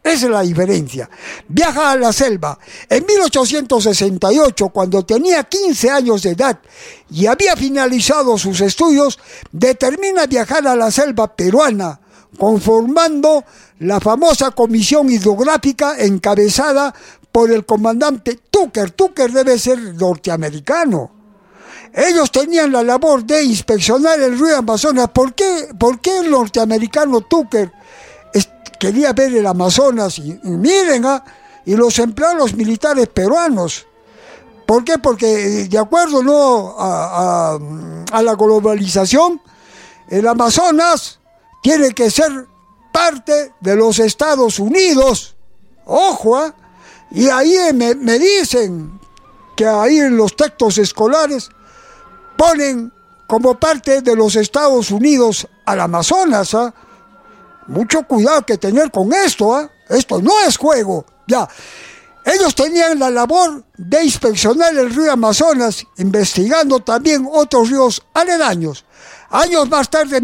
Esa es la diferencia. Viaja a la selva. En 1868, cuando tenía 15 años de edad y había finalizado sus estudios, determina viajar a la selva peruana, conformando la famosa Comisión Hidrográfica encabezada por el comandante Tucker. Tucker debe ser norteamericano. Ellos tenían la labor de inspeccionar el río Amazonas. ¿Por qué el norteamericano Tucker quería ver el Amazonas? Y miren, y los emplearon los militares peruanos. ¿Por qué? Porque de acuerdo a la globalización, el Amazonas tiene que ser parte de los Estados Unidos. Ojo, y ahí me dicen que ahí en los textos escolares ponen como parte de los Estados Unidos al Amazonas. Mucho cuidado que tener con esto. Esto no es juego. Ya. Ellos tenían la labor de inspeccionar el río Amazonas, investigando también otros ríos aledaños. Años más tarde, en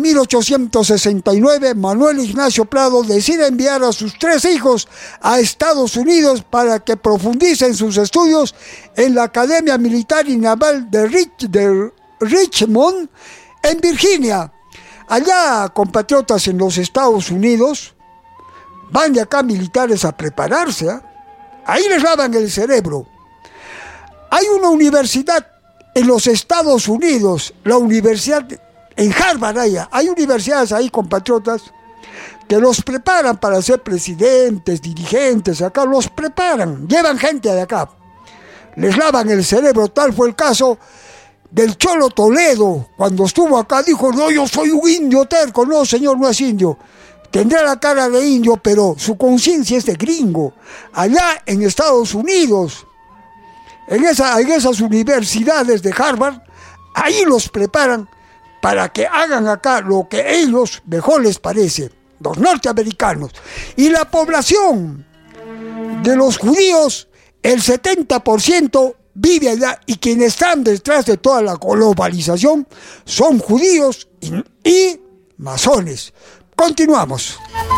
1869, Manuel Ignacio Prado decide enviar a sus 3 hijos a Estados Unidos para que profundicen sus estudios en la Academia Militar y Naval de Richmond, en Virginia. Allá, compatriotas, en los Estados Unidos, van de acá militares a prepararse. Ahí les lavan el cerebro. Hay una universidad en los Estados Unidos, la universidad en Harvard. Hay universidades ahí, compatriotas, que los preparan para ser presidentes, dirigentes. Acá los preparan, llevan gente de acá, les lavan el cerebro. Tal fue el caso del Cholo Toledo. Cuando estuvo acá dijo: no, yo soy un indio terco. No, señor, no es indio. Tendrá la cara de indio, pero su conciencia es de gringo. Allá en Estados Unidos, en esas universidades de Harvard, ahí los preparan para que hagan acá lo que a ellos mejor les parece, los norteamericanos. Y la población de los judíos, el 70% vive allá, y quienes están detrás de toda la globalización son judíos y masones. Continuamos.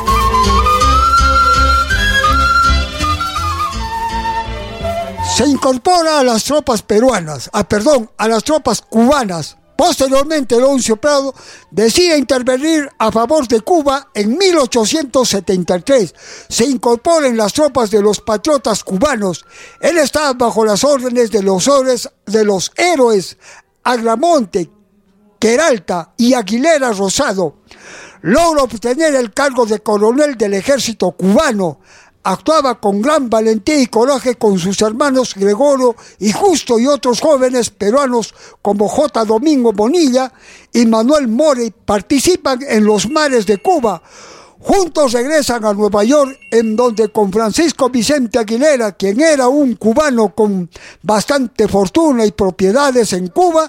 Se incorpora a las tropas peruanas, a las tropas cubanas. Posteriormente, Leoncio Prado decide intervenir a favor de Cuba en 1873. Se incorporan las tropas de los patriotas cubanos. Él estaba bajo las órdenes de los héroes Agramonte, Queralta y Aguilera Rosado. Logra obtener el cargo de coronel del ejército cubano. Actuaba con gran valentía y coraje con sus hermanos Gregorio y Justo y otros jóvenes peruanos como J. Domingo Bonilla y Manuel More. Participan en los mares de Cuba. Juntos regresan a Nueva York, en donde con Francisco Vicente Aguilera, quien era un cubano con bastante fortuna y propiedades en Cuba,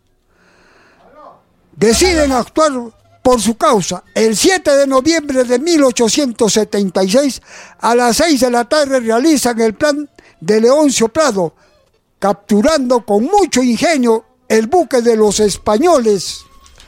deciden actuar por su causa. El 7 de noviembre de 1876, a las 6 de la tarde, realizan el plan de Leoncio Prado, capturando con mucho ingenio el buque de los españoles.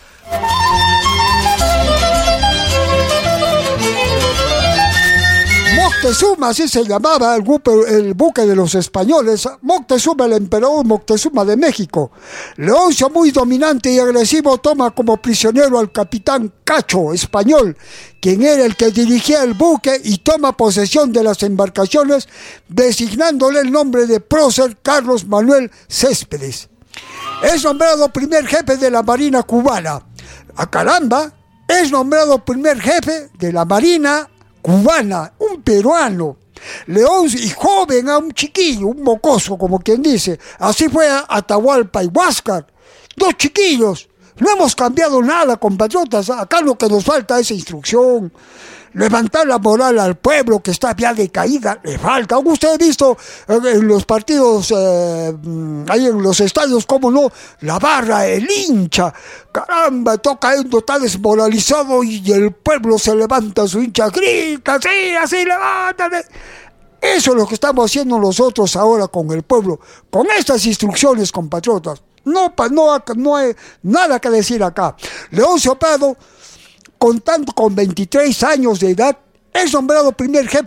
Moctezuma, así se llamaba el buque de los españoles. Moctezuma, el emperador Moctezuma de México. Leoncio, muy dominante y agresivo, toma como prisionero al capitán Cacho, español, quien era el que dirigía el buque, y toma posesión de las embarcaciones, designándole el nombre de prócer Carlos Manuel Céspedes. Es nombrado primer jefe de la Marina cubana. ¡A caramba! Es nombrado primer jefe de la Marina cubana, un peruano. Leoncio, y joven, a un chiquillo, un mocoso, como quien dice. Así fue a Atahualpa y Huáscar, 2 chiquillos. No hemos cambiado nada, compatriotas. Acá lo que nos falta es instrucción, levantar la moral al pueblo que está ya de caída. Le falta. Usted ha visto en los partidos, ahí en los estadios, cómo no, la barra, el hincha, caramba, toca esto, está desmoralizado, y el pueblo se levanta, su hincha grita, sí, así, levántate. Eso es lo que estamos haciendo nosotros ahora con el pueblo, con estas instrucciones, compatriotas. No hay nada que decir acá. Leoncio Prado, con 23 años de edad, es nombrado primer jefe